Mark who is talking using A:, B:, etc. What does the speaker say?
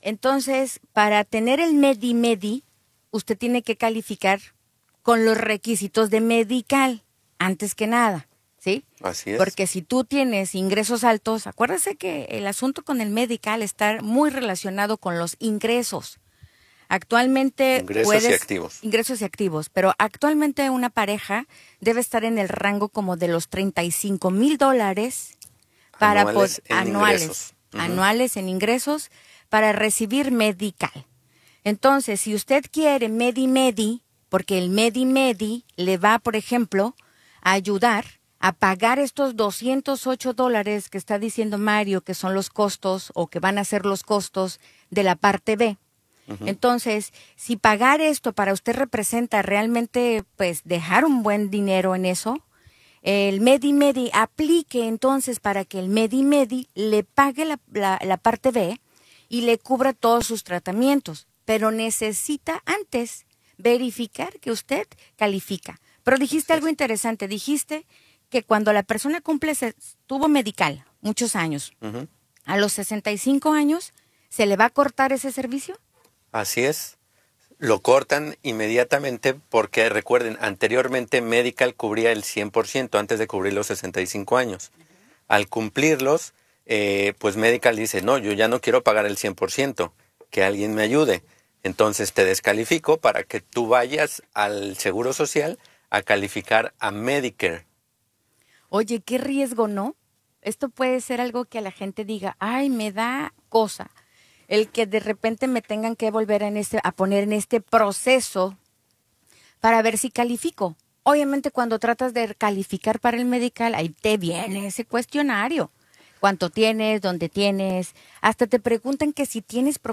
A: Entonces, para tener el Medi-Medi, usted tiene que calificar con los requisitos de Medical, antes que nada, ¿sí?
B: Así es.
A: Porque si tú tienes ingresos altos, acuérdese que el asunto con el Medical está muy relacionado con los ingresos. Actualmente ingresos y activos, pero actualmente una pareja debe estar en el rango como de los $35,000 para anuales en ingresos para recibir Medical. Entonces, si usted quiere Medi-Medi, porque el Medi-Medi le va, por ejemplo, a ayudar a pagar estos $208 que está diciendo Mario, que son los costos o que van a ser los costos de la parte B. Entonces, si pagar esto para usted representa realmente, pues, dejar un buen dinero en eso, el Medi-Medi aplique entonces para que el Medi-Medi le pague la parte B y le cubra todos sus tratamientos, pero necesita antes verificar que usted califica. Pero dijiste algo interesante, dijiste que cuando la persona tuvo Medical muchos años, a los 65 años, ¿se le va a cortar ese servicio?
B: Así es. Lo cortan inmediatamente porque, recuerden, anteriormente Medical cubría el 100% antes de cubrir los 65 años. Al cumplirlos, pues Medical dice, no, yo ya no quiero pagar el 100%, que alguien me ayude. Entonces te descalifico para que tú vayas al Seguro Social a calificar a Medicare.
A: Oye, qué riesgo, ¿no? Esto puede ser algo que a la gente diga, ay, me da cosa. El que de repente me tengan que volver a poner en este proceso para ver si califico. Obviamente cuando tratas de calificar para el Medical, ahí te viene ese cuestionario. ¿Cuánto tienes? ¿Dónde tienes? Hasta te preguntan que si tienes